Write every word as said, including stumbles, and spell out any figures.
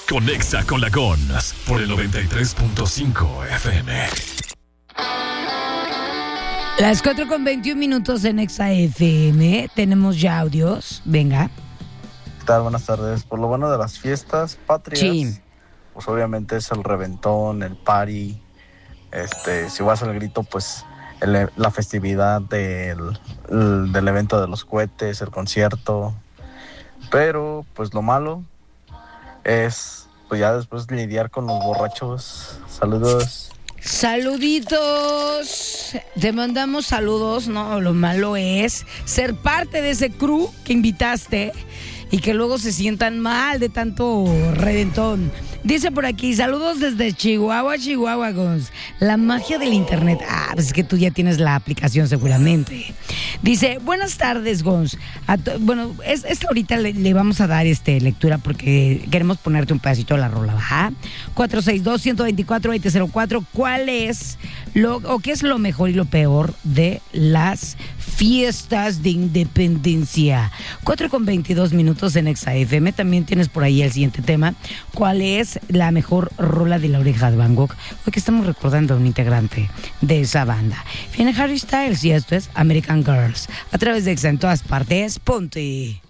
Conexa con la Gons por el noventa y tres punto cinco F M. Las cuatro con veintiún minutos en Exa F M. Tenemos ya audios. Venga. ¿Qué tal? Buenas tardes. Por lo bueno de las fiestas patrias, Sí. pues obviamente es el reventón, el party. Este, si vas al grito, pues el, la festividad del, el, del evento de los cohetes, el concierto. Pero, pues lo malo es, pues ya después lidiar con los borrachos. Saludos. Saluditos, te mandamos saludos, ¿no? Lo malo es ser parte de ese crew que invitaste y que luego se sientan mal de tanto reventón. Dice por aquí, saludos desde Chihuahua, Chihuahua, Gons. La magia del internet. Ah, pues es que tú ya tienes la aplicación seguramente. Dice, buenas tardes, Gons. A to- bueno, es, esta ahorita le, le vamos a dar este lectura porque queremos ponerte un pedacito de la rola, ¿va? cuatro seis dos, uno dos cuatro, dos cero cero cuatro. ¿Cuál es lo, o qué es lo mejor y lo peor de las fiestas de independencia? cuatro con veintidós minutos en Exa F M. También tienes por ahí el siguiente tema. ¿Cuál es la mejor rola de La Oreja de Van Gogh? Hoy que estamos recordando a un integrante de esa banda. Viene Harry Styles y esto es American Girls. A través de Exa en todas partes. Ponte.